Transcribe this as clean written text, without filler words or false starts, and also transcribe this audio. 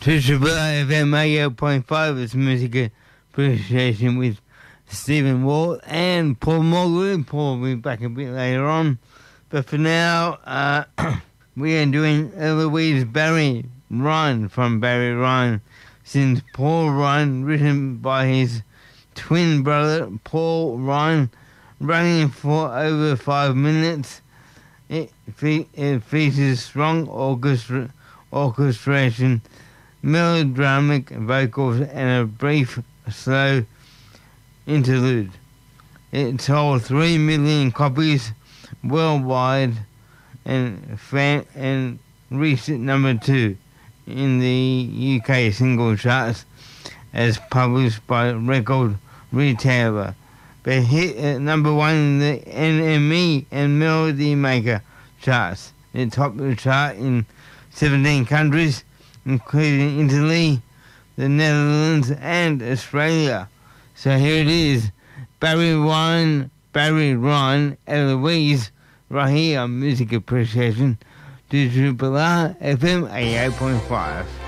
to Triple FM 88.5. It's Music Appreciation with Stephen Wall and Paul Mulgrew. Paul will be back a bit later on. But for now, we are doing Eloise Barry Ryan from Barry Ryan, since Paul Ryan, written by his twin brother Paul Ryan, running for over 5 minutes. It features strong orchestration, melodramatic vocals, and a brief, slow interlude. It sold 3 million copies worldwide and reached number 2 in the UK single charts as published by Record Retailer, but hit at number 1 in the NME and Melody Maker charts. It topped the chart in 17 countries, including Italy, the Netherlands, and Australia. So here it is, Barry Ryan, Eloise, right here on Music Appreciation, to Triple R FM 88.5.